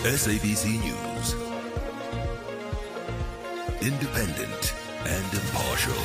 SABC News. Independent and impartial.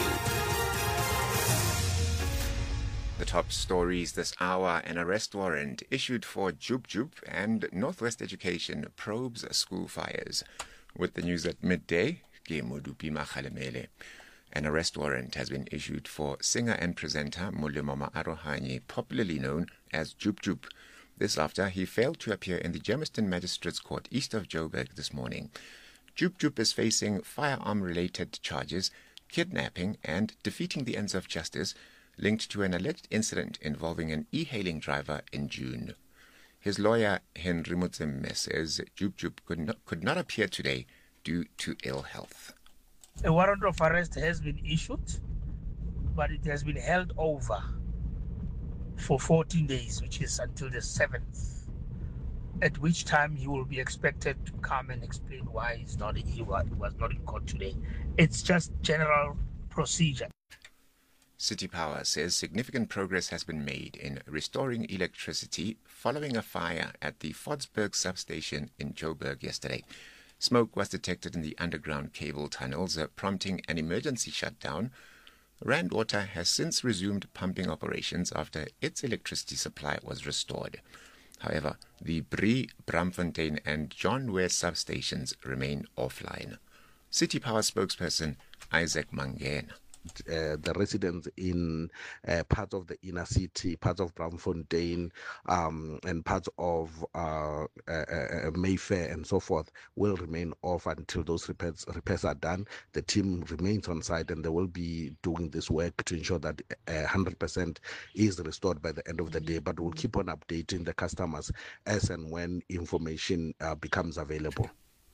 The top stories this hour: an arrest warrant issued for Jub Jub, and Northwest Education probes school fires. With the news at midday, ke Modupima Kgalemele. An arrest warrant has been issued for singer and presenter Molemo Arohanye, popularly known as Jub Jub. This after he failed to appear in the Germiston Magistrates Court east of Joburg this morning. Jub Jub is facing firearm-related charges, kidnapping and defeating the ends of justice, linked to an alleged incident involving an e-hailing driver in June. His lawyer, Henry Mutsemme, says Jub Jub could not appear today due to ill health. A warrant of arrest has been issued, but it has been held over for 14 days, which is until the 7th, at which time he will be expected to come and explain why he was not in court today. It's just general procedure. City Power says significant progress has been made in restoring electricity following a fire at the Fodsburg substation in Joburg yesterday. Smoke was detected in the underground cable tunnels, prompting an emergency shutdown. Rand Water has since resumed pumping operations after its electricity supply was restored. However, the Brie, Bramfontein and John Ware substations remain offline. City Power spokesperson Isaac Mangena. The residents in parts of the inner city, parts of Bramfontein, and parts of Mayfair and so forth will remain off until those repairs are done. The team remains on site and they will be doing this work to ensure that 100% is restored by the end of the day. But we'll keep on updating the customers as and when information becomes available.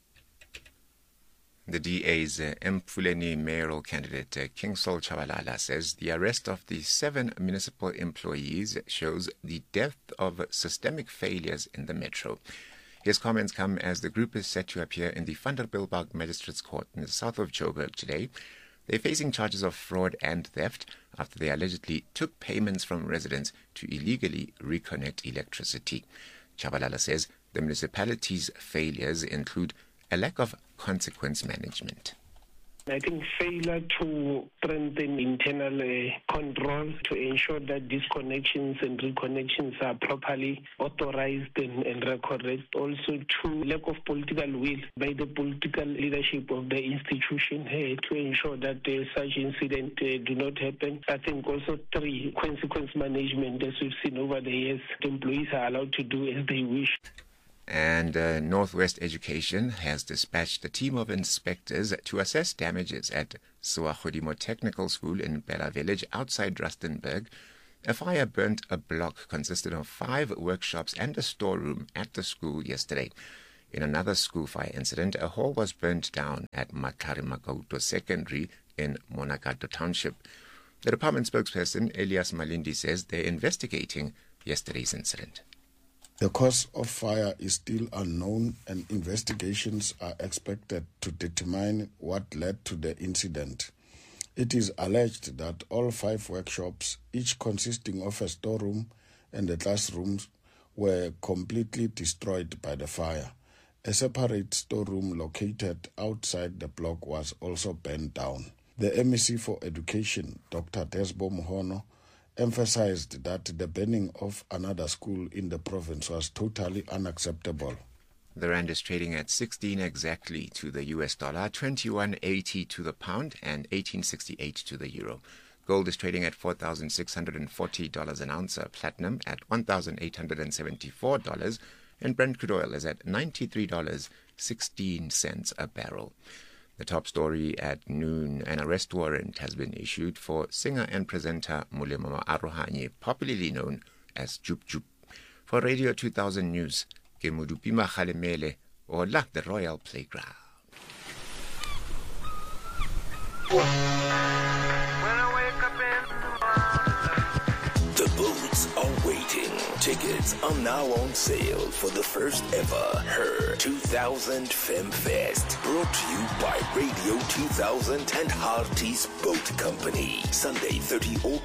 The DA's Mfuleni mayoral candidate Kingsol Chabalala says the arrest of the 7 municipal employees shows the depth of systemic failures in the metro. His comments come as the group is set to appear in the Vanderbiltberg Magistrates Court in the south of Joburg today. They're facing charges of fraud and theft after they allegedly took payments from residents to illegally reconnect electricity. Chabalala says the municipality's failures include a lack of consequence management. I think failure to strengthen internal control to ensure that disconnections and reconnections are properly authorized and recorded. Also, to lack of political will by the political leadership of the institution to ensure that such incidents do not happen. I think also 3, consequence management, as we've seen over the years. The employees are allowed to do as they wish. And Northwest Education has dispatched a team of inspectors to assess damages at Suachodimo Technical School in Bella Village outside Rustenburg. A fire burnt a block consisting of 5 workshops and a storeroom at the school yesterday. In another school fire incident, a hall was burnt down at Matlhari Makauto Secondary in Monakato Township. The department spokesperson, Elias Malindi, says they're investigating yesterday's incident. The cause of fire is still unknown and investigations are expected to determine what led to the incident. It is alleged that all 5 workshops, each consisting of a storeroom and a classroom, were completely destroyed by the fire. A separate storeroom located outside the block was also burned down. The MEC for Education, Dr. Desbo Mohono, emphasized that the burning of another school in the province was totally unacceptable. The rand is trading at 16 exactly to the US dollar, 21.80 to the pound, and 18.68 to the euro. Gold is trading at $4,640 an ounce, platinum at $1,874, and Brent crude oil is at $93.16 a barrel. The top story at noon: an arrest warrant has been issued for singer and presenter Molemo Arohanye, popularly known as Jub Jub. For Radio 2000 News, ke Modupima Kgalemele, Ola the Royal Playground. The boats are waiting. Tickets are now on sale for the first ever Her 2000 FemFest. Brought to you by Radio 2000 and Harties Boat Company. Sunday, 30 August.